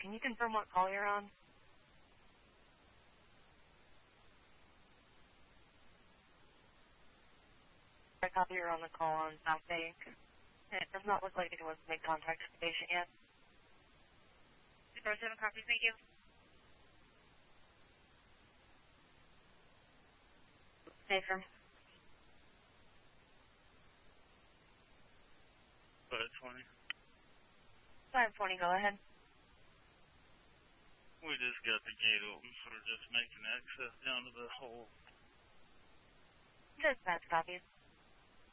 Can you confirm what call you're on? I copy you're on the call on South Bank. It does not look like it was made contact with the patient yet. 247 copy, thank you. Safer. 520. 520, go ahead. We just got the gate open, so we're just making access down to the hole. Dispatch copy.